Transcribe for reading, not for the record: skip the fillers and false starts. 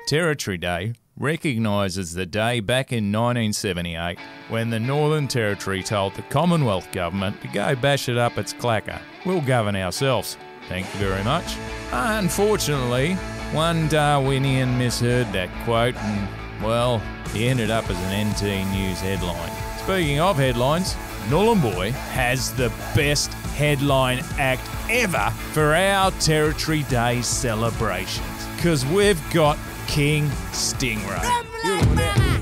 Territory Day recognises the day back in 1978 when the Northern Territory told the Commonwealth Government to go bash it up its clacker. We'll govern ourselves. Thank you very much. Unfortunately, one Darwinian misheard that quote and, well, he ended up as an NT News headline. Speaking of headlines, Nhulunbuy has the best headline act ever for our Territory Day celebrations, because we've got King Stingray.